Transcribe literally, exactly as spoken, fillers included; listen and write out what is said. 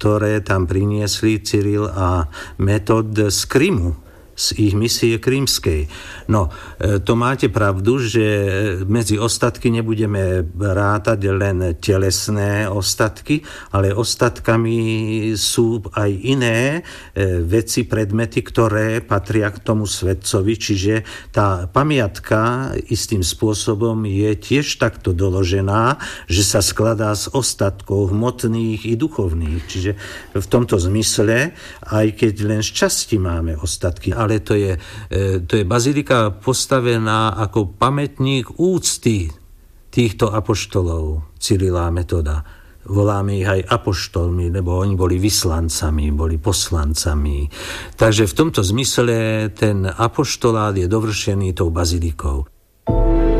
ktoré tam priniesli Cyril a Metod z Krymu, z ich misie krímskej. No, to máte pravdu, že medzi ostatky nebudeme rátať len telesné ostatky, ale ostatkami sú aj iné veci, predmety, ktoré patria k tomu svetcovi, čiže tá pamiatka istým spôsobom je tiež takto doložená, že sa skladá z ostatkov hmotných i duchovných. Čiže v tomto zmysle, aj keď len z časti máme ostatky, ale to je, to je bazilika postavená ako pamätník úcty týchto apoštolov Cyrila a Metoda. Voláme ich aj apoštolmi, lebo oni boli vyslancami, boli poslancami. Takže v tomto zmysle ten apoštolát je dovršený tou bazilikou.